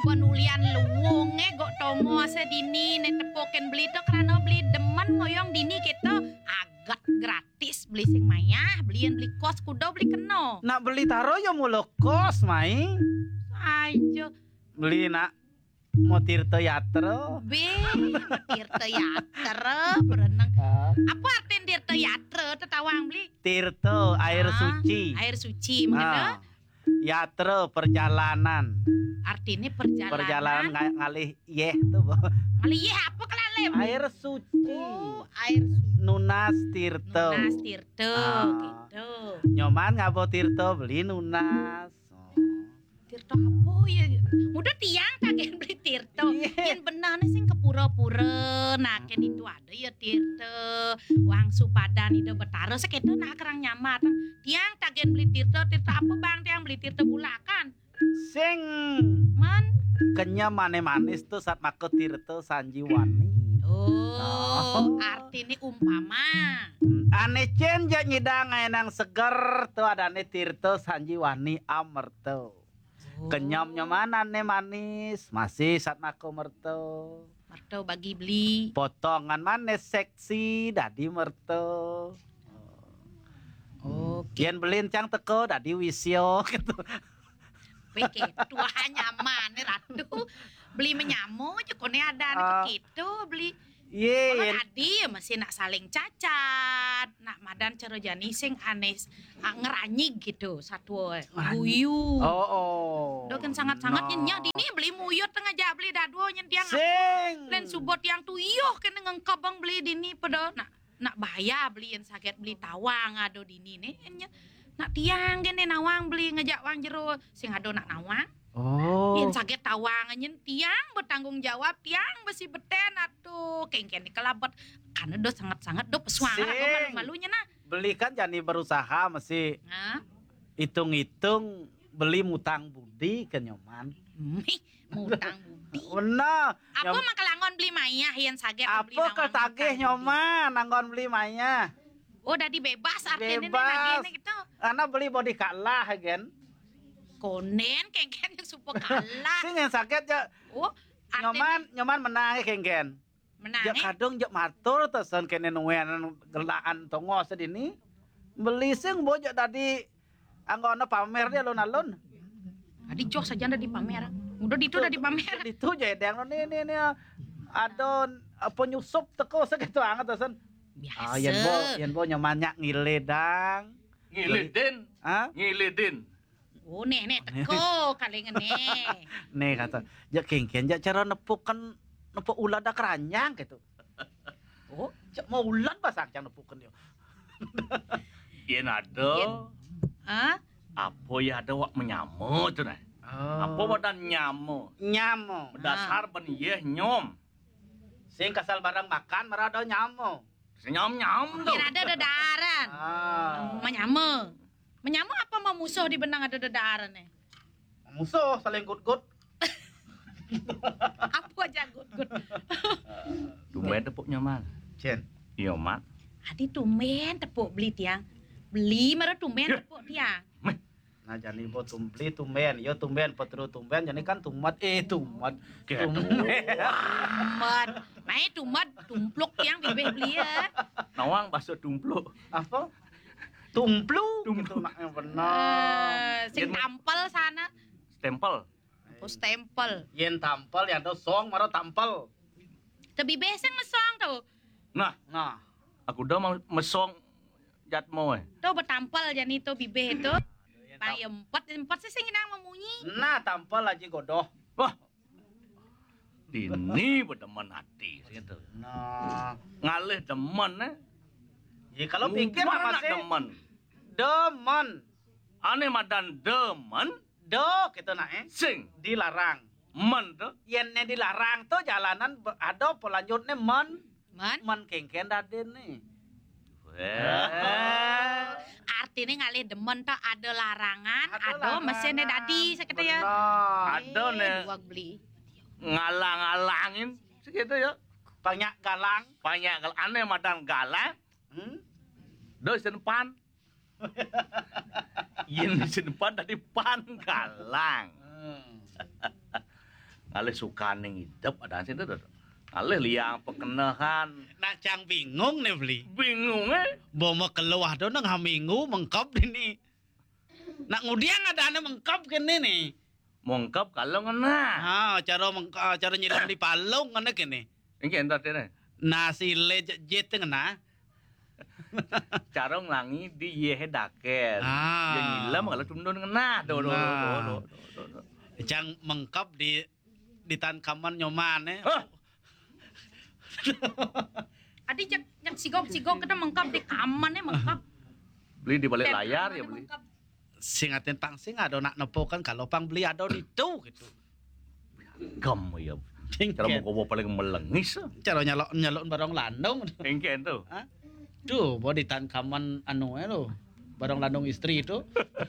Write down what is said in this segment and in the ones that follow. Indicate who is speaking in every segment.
Speaker 1: Penulian luwunge gok tongo sedini nek tepoken beli to karena beli demen ngoyong dini kita agak gratis beli sing mayah beliin beli kos kudo beli keno.
Speaker 2: Nak beli taro ya mulu kos mai.
Speaker 1: Ayo
Speaker 2: Beli nak mau tirta yatra.
Speaker 1: be tirta yatra berenang. Apa artian tirta yatra tetawang beli?
Speaker 2: Tirta air suci.
Speaker 1: Air suci mengenai.
Speaker 2: Yatra perjalanan.
Speaker 1: Artinya
Speaker 2: Perjalanan ngalih yeh tuh.
Speaker 1: Kali ye apa kelalem?
Speaker 2: Air suci.
Speaker 1: Oh, air suci.
Speaker 2: Nunas tirta.
Speaker 1: Nunas tirta gitu.
Speaker 2: Nyoman ngabo tirta beli nunas.
Speaker 1: Tirta apa ya? Udah tiang kagen beli tirta. Yang benar nih sing ke pura-pura. Nah, kan itu ada ya tirta. Wang supadan itu betara sekitu nak kerang nyamat. Tiang kagen beli tirta apa bang tiang beli tirta bulakan.
Speaker 2: Sing
Speaker 1: Man.
Speaker 2: kenya manis tuh saat make tirta sanjiwani.
Speaker 1: Oh, artinya umpama.
Speaker 2: Ane cen ja nyidang nang seger tuh ada ane tirta sanjiwani amerto. Kenyam nyaman ane manis masih saat make merto.
Speaker 1: Merto bagi beli.
Speaker 2: Potongan manis seksi dadi merto.
Speaker 1: Oke.
Speaker 2: Yen belin cang teko dadi wisyo gitu.
Speaker 1: Beke tua nyaman nih ratu beli menyamu aja kone ada nih gitu beli
Speaker 2: Ye
Speaker 1: tadi masih nak saling cacat nak madan cara jani sing anes ngeranyi gitu satu guyu do kan sangat-sangat nyenyak dini beli muyot tengah jak beli dado nyentiang
Speaker 2: sing
Speaker 1: len subot yang tuyuh kena ngengkabang beli dini pada nak bahaya beliin sakit beli tawang ado dini nih nak tiang gini nawang beli ngejak wang jero sing ado nak nawang. Yen sakit tawang nyen tiang bertanggung jawab tiang besi beten atuh kengken kelabet karena do sangat-sangat do pesuang malu-malunya nah.
Speaker 2: Beli kan jani berusaha mesti hitung-hitung beli mutang budi ke nyoman.
Speaker 1: Mutang budi.
Speaker 2: Bener.
Speaker 1: Apa makalangon beli mayah yen sakit beli
Speaker 2: nawang. Apa ketagih nyoman anggon beli mayah.
Speaker 1: Oh, dadi bebas artinya
Speaker 2: bebas.
Speaker 1: Nih gitu.
Speaker 2: Karena beli body kalah gen.
Speaker 1: Konen kengken yang supo kalah.
Speaker 2: Sing yang sakit ya.
Speaker 1: Oh,
Speaker 2: nyoman menang kengken.
Speaker 1: Menang.
Speaker 2: Ya kadung jak matur tesen kene nuwen gelaan tongo sedini. Beli sing bojok tadi anggona pamer dia alun-alun.
Speaker 1: Tadi jok saja di pamer. Udah itu udah di pamer.
Speaker 2: Itu jedeng ini adon penyusup teko segitu anget tesen.
Speaker 1: Biasa.
Speaker 2: Yen bo nyamannya ngiledang.
Speaker 3: Ngilidin. Ngilidin.
Speaker 1: Oh, nek teko kali ngene.
Speaker 2: Nih kata, jak kengken jak cara nepuk ulat dak keranjang gitu. Oh, jak mau ulat basak jang nepukan yo.
Speaker 3: Yen ada. Apa ya ada wak menyamu tu nah. Apa badan nyamu?
Speaker 2: Nyamu.
Speaker 3: Dasar ben yeh nyom.
Speaker 2: Sing kasal barang makan merada nyamu.
Speaker 3: Senyam-nyam tuh.
Speaker 1: Kira ada dedaran. Menyamu apa mau musuh di benang ada dedaran nih?
Speaker 2: Musuh saling gut-gut.
Speaker 1: Apa aja gut-gut?
Speaker 3: Tumben tepuk nyaman.
Speaker 2: Cen.
Speaker 3: Iya, Mak.
Speaker 1: Adi tumben tepuk beli tiang. Beli marah tumben tepuk tiang.
Speaker 2: Nah jani bo beli tumben, yo tumben petru tumben jani kan tumat tumat.
Speaker 1: Mai tumat tumpluk yang bibih beli ya.
Speaker 3: Nawang bahasa tumpluk.
Speaker 2: Apa? Tumplu gitu mak yang benar.
Speaker 1: Sing tampel sana.
Speaker 3: Stempel.
Speaker 1: Oh, stempel.
Speaker 2: Yen tampel yang do song maro tampel.
Speaker 1: Tapi beseng mesong tuh.
Speaker 3: Nah, aku udah mau mesong jatmo
Speaker 1: Tuh bertampel jani tuh bibih itu. Pai empat sih sing nang memunyi.
Speaker 2: Nah, tampel aja godoh.
Speaker 3: Wah. Dini berdemen hati gitu.
Speaker 2: Nah,
Speaker 3: ngalih demen
Speaker 2: ya kalau pikir masih demen.
Speaker 3: Ane madan demen.
Speaker 2: Do gitu nah
Speaker 3: Sing
Speaker 2: dilarang.
Speaker 3: Men tuh.
Speaker 2: Yennya dilarang tuh jalanan ada pelanjutnya men kengken daden nih.
Speaker 1: Artinya ngalih demen tak ada larangan, ada mesinnya dadi sekitar ya.
Speaker 3: Ada nih.
Speaker 1: Beli.
Speaker 3: Ngalang-ngalangin segitu ya.
Speaker 2: Banyak galang.
Speaker 3: Aneh madan galang. Do senpan. Yen senpan tadi pan galang. Alih suka ning hidup ada sini tuh. Alih liang pekenahan.
Speaker 2: Nak cang bingung nih beli.
Speaker 3: Bingung
Speaker 2: Bo mau keluar do nang hamingu mengkap ini. Nak ngudiang ada ane mengkap kene nih.
Speaker 3: Mongkap kalau ngena.
Speaker 2: Cara nyiram di palung ngene kene.
Speaker 3: Ini entar tene.
Speaker 2: Nasi lejet ngena.
Speaker 3: Cara nglangi di yehe daken. Yang ngilam kalau tundun ngena. Do.
Speaker 2: Cang mengkap di tan kaman nyoman
Speaker 1: Adi jak sigok kena mengkap di kaman mengkap.
Speaker 3: Beli di balik layar ya beli.
Speaker 2: Sing aten pang sing ada nak nepokan kalau pang beli ada di itu gitu.
Speaker 3: Kamu ya. Cara mau paling melengis.
Speaker 2: Cara nyalok barang landung.
Speaker 3: Engken tuh.
Speaker 2: Tuh, bawa di tan kaman lo. Barang landung istri itu.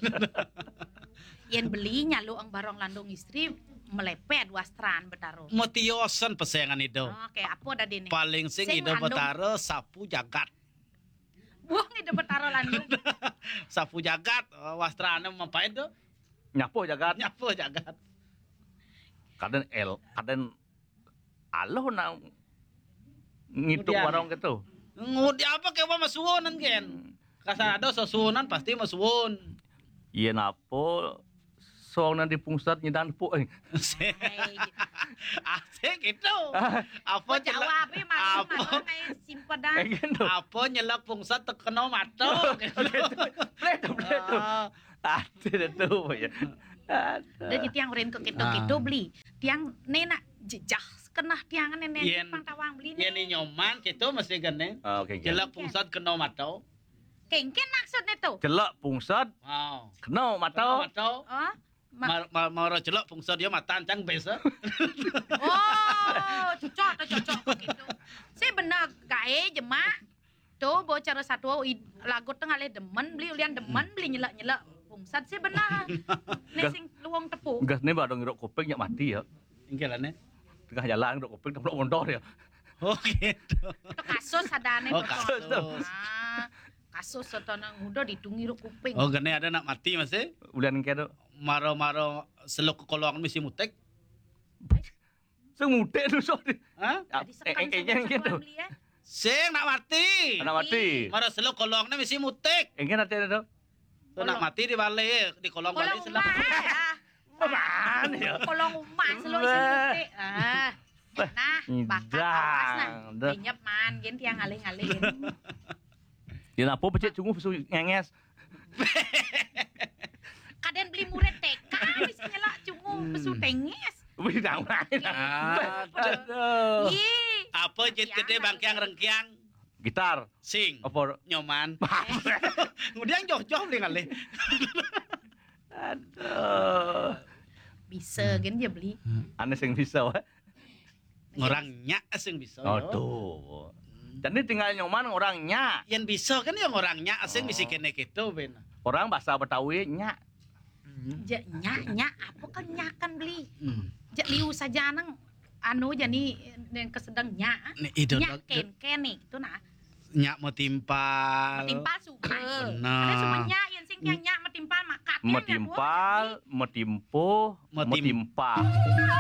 Speaker 1: Yen beli nyalu ang barong landung istri melepet wastran betaro.
Speaker 2: Motiosan pesengan itu.
Speaker 1: Oke, apa dah dini?
Speaker 2: Paling sing ide betaro sapu jagat.
Speaker 1: Buang ide betaro landung.
Speaker 2: Sapu jagat wastrane mampain tuh.
Speaker 3: Nyapo jagat.
Speaker 2: Nyapu jagat.
Speaker 3: Kadang Allah na ngitung
Speaker 2: Kemudian,
Speaker 3: warung gitu.
Speaker 2: Ngudi apa ke masuwonan ken? Kasado sosunan pasti masuwon.
Speaker 3: Iya napo soalnya di pusat nyedan po.
Speaker 2: Asik itu. Apa
Speaker 1: Jawab masuk kayak simpedan.
Speaker 2: Apa nyelak pungsat tekeno mato.
Speaker 3: Bledo. Ada tuh ya.
Speaker 1: Dan tiang ren ke gitu beli. Tiang nena jejah kena tiangan nenek pantawang beli
Speaker 2: nih. Ini nyoman gitu mesti gane.
Speaker 3: Oke.
Speaker 2: Jelak pungsat kena mato.
Speaker 1: Kengken maksudnya tuh.
Speaker 3: Jelak pungsat. Kena mato.
Speaker 1: Oh.
Speaker 2: Mau jelak pungsat dia matan cang besa.
Speaker 1: Oh, cocok gitu. Saya benar gae jemak. Tuh bocor satu lagu tengah le demen beli ulian demen beli nyelak pungsat sih benar. Nesing luang tepuk.
Speaker 3: Gas nih baru ngirok kuping nyak mati ya.
Speaker 2: Ingkelannya.
Speaker 3: Tengah jalan ngirok kuping tempat mondor ya.
Speaker 2: Oh gitu.
Speaker 1: Itu kasus adane
Speaker 2: kasus.
Speaker 1: Kasus setanang muda ditungi ro kuping.
Speaker 2: Oh gane ada nak mati masih.
Speaker 3: Ulian kedo.
Speaker 2: Maro seluk kekolongan misi mutek.
Speaker 3: Sing mutek tuh so.
Speaker 2: Hah?
Speaker 3: Engken gitu.
Speaker 2: Sing nak mati.
Speaker 3: Anak mati.
Speaker 2: Maro seluk kolongnya misi mutek.
Speaker 3: Engken ate itu.
Speaker 2: So, nak mati di balik di kolong balik seluk.
Speaker 3: Apaan ya?
Speaker 1: Kolong umah seluk isi mutek. Nah, bakal awas nah. Dinyep man gen tiang aling-aling.
Speaker 3: Ya apa becek cungu pesu ngenges.
Speaker 1: Kaden beli murid TK bisa nyelak cungu pesu tenges.
Speaker 3: Wih dah main.
Speaker 2: Aduh. Apa gede bangkiang rengkiang?
Speaker 3: Gitar.
Speaker 2: Sing.
Speaker 3: Apa
Speaker 2: nyoman? Kemudian joh-joh beli kali.
Speaker 3: Aduh.
Speaker 1: Bisa gen dia beli.
Speaker 3: Aneh sing bisa wah.
Speaker 2: Orangnya sing bisa.
Speaker 3: Oh tuh. Jadi tinggal nyoman orangnya.
Speaker 2: Yang bisa kan yang orangnya asing bisa kene gitu ben.
Speaker 3: Orang bahasa Betawi nya.
Speaker 1: Nyak apa kan nyakan beli. Jak liu saja nang anu jadi yang kesedang nyak. Nyak ken nih gitu nah.
Speaker 2: Nyak mau timpal.
Speaker 1: Metimpal suka.
Speaker 2: Nah.
Speaker 1: Ada semua nyak yang sing nyak metimpal makat.
Speaker 3: Metimpal, metimpo, metimpal.